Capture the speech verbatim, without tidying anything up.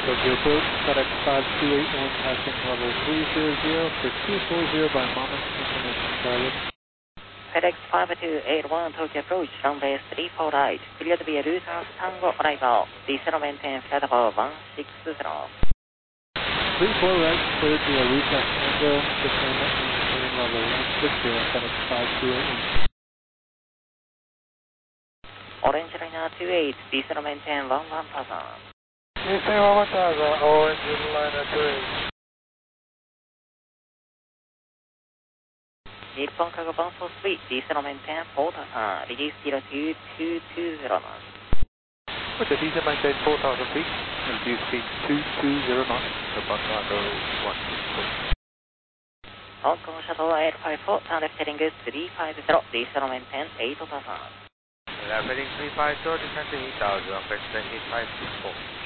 Tokyo approach, FedEx five two eight one, passing level three hundred for two forty by moment, information started. FedEx five two eight one, Tokyo approach, runway three four right, clear to be a Luton Tango arrival, descent maintain flight level one six zero. three four right, cleared via Luton Tango, descend maintain level one six zero, FedEx five two eight one. Orange Liner two eight, descent maintain one one thousand. Descend one thousand, Orange Liner two eight. 日本cargo one four three, descent maintain four thousand, release kilo two two two zero knots. With the descent maintain four thousand feet, reduce speed two two zero knots, Japan cargo one six four. Hong Kong Shuttle eight five four, turn left heading three five zero, descent maintain eight thousand. Left heading three five zero, descent eight thousand, president eight five six four.